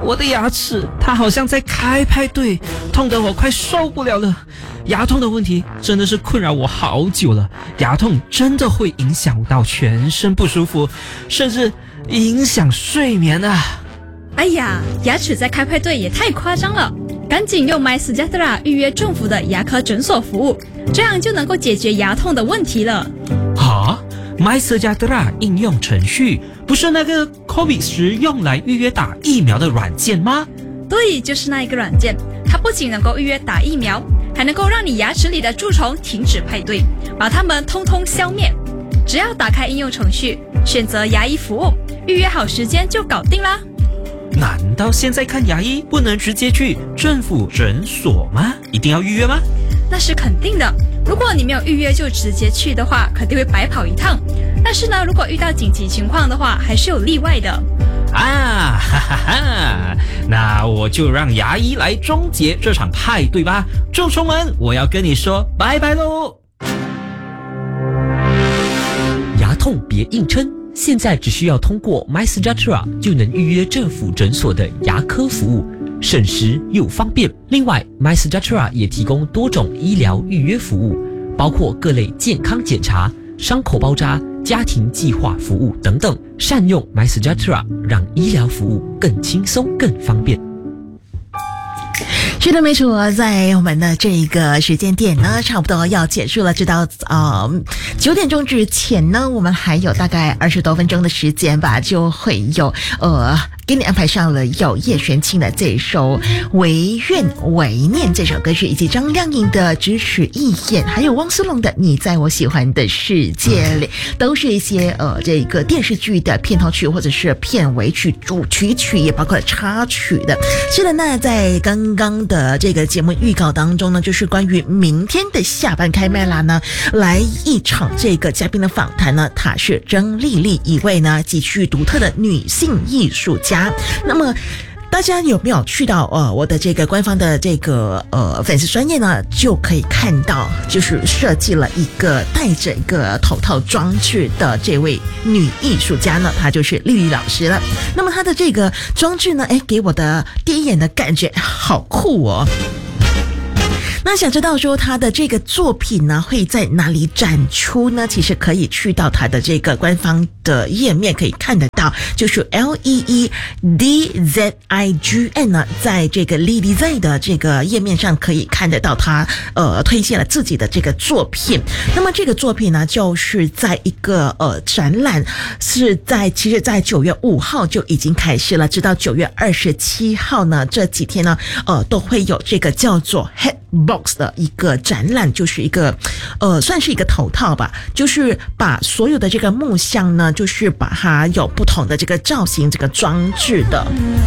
我的牙齿它好像在开派对，痛得我快受不了了。牙痛的问题真的是困扰我好久了，牙痛真的会影响到全身不舒服，甚至影响睡眠啊。 哎呀，牙齿在开派对也太夸张了，赶紧用 MySejahtera 预约政府的牙科诊所服务，这样就能够解决牙痛的问题了。 哈，MySejahtera 应用程序不是那个 COVID 时用来预约打疫苗的软件吗？ 对，就是那一个软件，它不仅能够预约打疫苗，还能够让你牙齿里的蛀虫停止派对，把它们通通消灭。只要打开应用程序，选择牙医服务，预约好时间就搞定啦。 难道现在看牙医不能直接去政府诊所吗？一定要预约吗？ 那是肯定的，如果你没有预约就直接去的话，肯定会白跑一趟。但是呢，如果遇到紧急情况的话，还是有例外的。 啊，哈哈哈！那我就让牙医来终结这场派对吧。蛀虫们，我要跟你说拜拜喽！ 牙痛别硬撑，现在只需要通过 MySejahtera 就能预约政府诊所的牙科服务，省时又方便。另外 MySejahtera 也提供多种医疗预约服务，包括各类健康检查、伤口包扎、家庭计划服务等等。善用 MySejahtera， 让医疗服务更轻松、更方便。 是的，没错，在我们的这个时间点呢，差不多要结束了。直到9点钟之前呢，我们还有大概20多分钟的时间吧，就会有给你安排上了有叶璇庆的这首《唯愿唯念》这首歌曲，以及张靓颖的《咫尺一眼》，还有汪苏泷的《你在我喜欢的世界里》，都是一些这个电视剧的片头曲或者是片尾曲、主题曲，也包括插曲的。是的，那在刚刚的这个节目预告当中呢，就是关于明天的下班开麦啦呢，来一场这个嘉宾的访谈呢，她是曾丽丽，一位呢极具独特的女性艺术家。那么大家有没有去到我的这个官方的这个粉丝专页呢，就可以看到就是设计了一个戴着一个头套装置的这位女艺术家呢，她就是丽丽老师了。那么她的这个装置呢，给我的第一眼的感觉好酷哦。那想知道说他的这个作品呢会在哪里展出呢？其实可以去到他的这个官方的页面可以看得到，就是 LEEDZIGN 呢，在这个 Leedesign 的这个页面上可以看得到他推荐了自己的这个作品。那么这个作品呢，就是在一个展览，其实在9月5号就已经开始了，直到9月27号呢，这几天呢都会有这个叫做 Headbox 的一个展览，就是一个算是一个头套吧，就是把所有的这个木像呢，就是把它有不同的这个造型，这个装置的。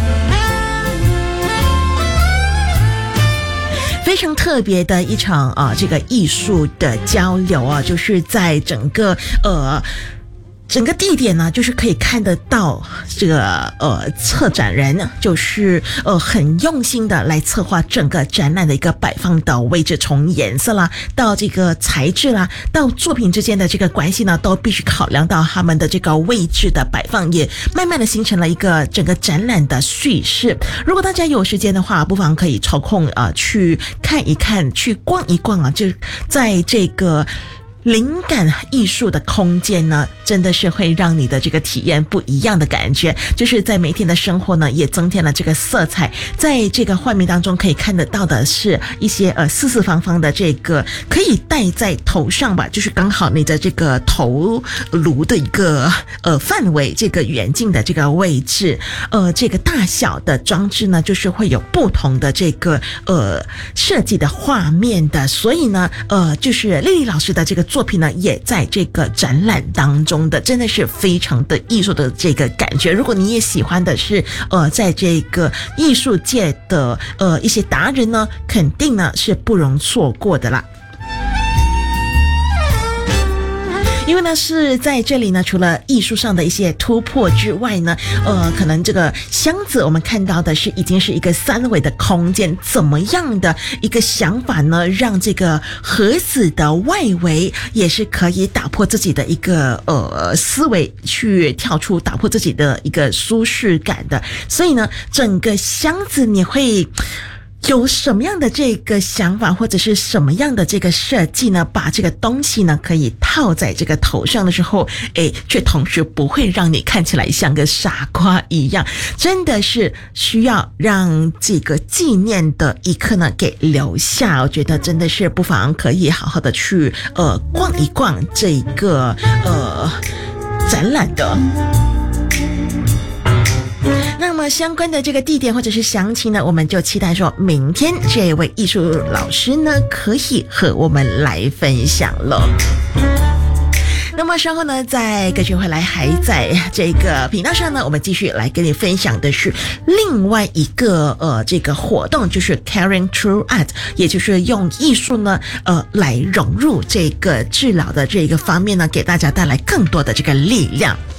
非常特别的一场这个艺术的交流啊，就是在整个地点呢，就是可以看得到这个策展人呢，就是很用心的来策划整个展览的一个摆放的位置，从颜色啦到这个材质啦，到作品之间的这个关系呢，都必须考量到他们的这个位置的摆放，也慢慢的形成了一个整个展览的叙事。如果大家有时间的话，不妨可以抽空去看一看，去逛一逛啊，就在这个灵感艺术的空间呢，真的是会让你的这个体验不一样的感觉，就是在每天的生活呢也增添了这个色彩。在这个画面当中可以看得到的是一些四四方方的这个可以戴在头上吧，就是刚好你的这个头颅的一个范围，这个远近的这个位置，这个大小的装置呢，就是会有不同的这个设计的画面的。所以呢就是丽丽老师的这个作品呢也在这个展览当中的，真的是非常的艺术的这个感觉。如果你也喜欢的是在这个艺术界的一些达人呢，肯定呢是不容错过的啦。 因为呢是在这里呢，除了艺术上的一些突破之外呢，可能这个箱子我们看到的是已经是一个三维的空间，怎么样的一个想法呢，让这个盒子的外围也是可以打破自己的一个思维，去跳出打破自己的一个舒适感的。所以呢，整个箱子你会有什么样的这个想法，或者是什么样的这个设计呢？把这个东西呢可以套在这个头上的时候，却同时不会让你看起来像个傻瓜一样，真的是需要让这个纪念的一刻呢给留下。我觉得真的是不妨可以好好的去逛一逛这个展览的。那么相关的这个地点或者是详情呢，我们就期待说明天这位艺术老师呢可以和我们来分享了。那么稍后呢，在歌曲回来还在这个频道上呢，我们继续来跟你分享的是另外一个这个活动，就是 Caring Through Art， 也就是用艺术呢来融入这个治疗的这个方面呢，给大家带来更多的这个力量。